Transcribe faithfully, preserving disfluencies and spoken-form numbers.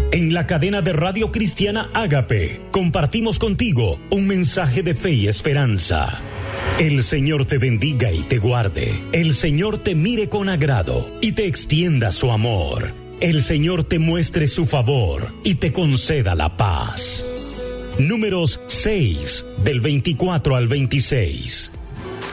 En la cadena de Radio Cristiana Ágape, compartimos contigo un mensaje de fe y esperanza. El Señor te bendiga y te guarde. El Señor te mire con agrado y te extienda su amor. El Señor te muestre su favor y te conceda la paz. Números seis, del veinticuatro al veintiséis.